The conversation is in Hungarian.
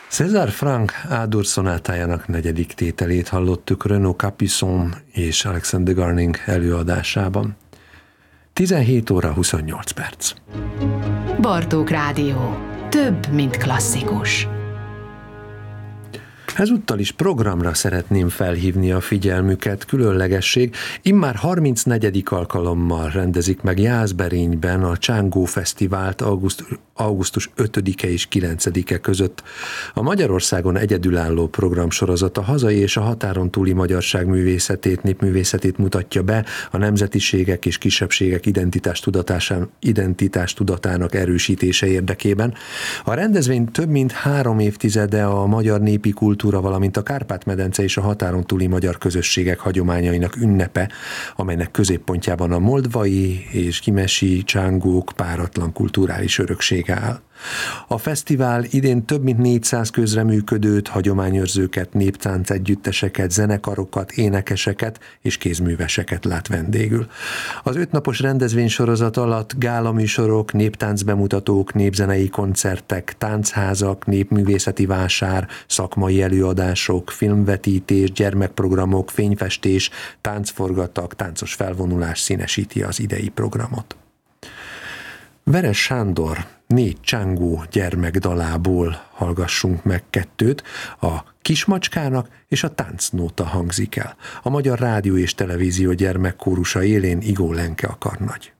César Franck A-dur szonátájának 4. tételét hallottuk Renaud Capuçon és Alexander Garning előadásában. 17 óra 28 perc. Bartók Rádió. Több, mint klasszikus. Ezúttal is programra szeretném felhívni a figyelmüket. Különlegesség, immár 34. alkalommal rendezik meg Jászberényben a Csángó Fesztivált augusztus 5-e és 9-e között. A Magyarországon egyedülálló programsorozat a hazai és a határon túli magyarság népművészetét mutatja be, a nemzetiségek és kisebbségek identitás tudatának erősítése érdekében. A rendezvény több mint 3 évtizede a magyar népi kultúra, valamint a Kárpát-medence és a határon túli magyar közösségek hagyományainak ünnepe, amelynek középpontjában a moldvai és kimesi csángók páratlan kulturális öröksége áll. A fesztivál idén több mint 400 közreműködőt, hagyományőrzőket, néptánc együtteseket, zenekarokat, énekeseket és kézműveseket lát vendégül. Az 5 napos rendezvénysorozat alatt gálaműsorok, néptáncbemutatók, népzenei koncertek, táncházak, népművészeti vásár, szakmai előadások, filmvetítés, gyermekprogramok, fényfestés, táncforgatag, táncos felvonulás színesíti az idei programot. Veres Sándor 4 csángó gyermekdalából hallgassunk meg 2, a Kismacskának és a Táncnóta hangzik el. A Magyar Rádió és Televízió gyermekkórusa élén Igó Lenke a karnagy.